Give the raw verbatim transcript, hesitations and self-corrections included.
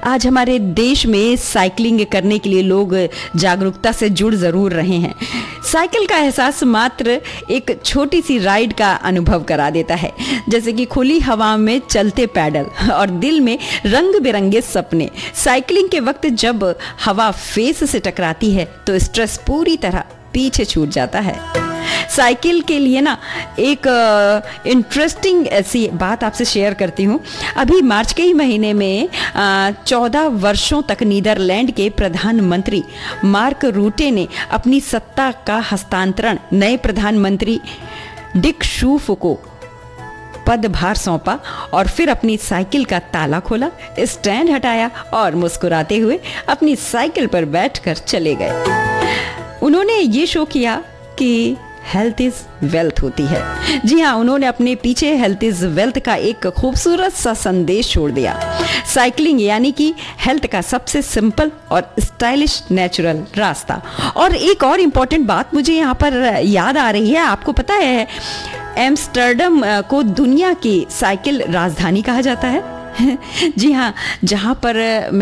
आज हमारे देश में साइकिलिंग करने के लिए लोग जागरूकता से जुड़ जरूर रहे हैं। साइकिल का एहसास मात्र एक छोटी सी राइड का अनुभव करा देता है, जैसे कि खुली हवा में चलते पैडल और दिल में रंग बिरंगे सपने। साइकिलिंग के वक्त जब हवा फेस से टकराती है तो स्ट्रेस पूरी तरह पीछे छूट जाता है। साइकिल के लिए ना एक इंटरेस्टिंग ऐसी बात आपसे शेयर करती हूँ। अभी मार्च के ही महीने में चौदह वर्षों तक नीदरलैंड के प्रधानमंत्री मार्क रूटे ने अपनी सत्ता का हस्तांतरण नए प्रधानमंत्री डिक शूफ को पदभार सौंपा और फिर अपनी साइकिल का ताला खोला, स्टैंड हटाया और मुस्कुराते हुए अपनी साइकिल पर बैठकर चले गए। उन्होंने ये शो किया कि हेल्थ इज वेल्थ होती है। जी हाँ, उन्होंने अपने पीछे हेल्थ इज वेल्थ का एक खूबसूरत सा संदेश छोड़ दिया। साइकिलिंग यानी कि हेल्थ का सबसे सिंपल और स्टाइलिश नेचुरल रास्ता। और एक और इम्पॉर्टेंट बात मुझे यहाँ पर याद आ रही है। आपको पता है एम्स्टर्डम को दुनिया की साइकिल राजधानी कहा जाता है। जी हाँ, जहाँ पर